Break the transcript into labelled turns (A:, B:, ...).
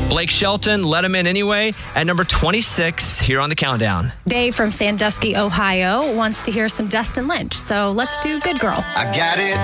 A: Blake Shelton, Let Him In Anyway, at number 26 here on the countdown.
B: Dave from Sandusky, Ohio, wants to hear some Dustin Lynch. So let's do Good Girl.
C: I got it.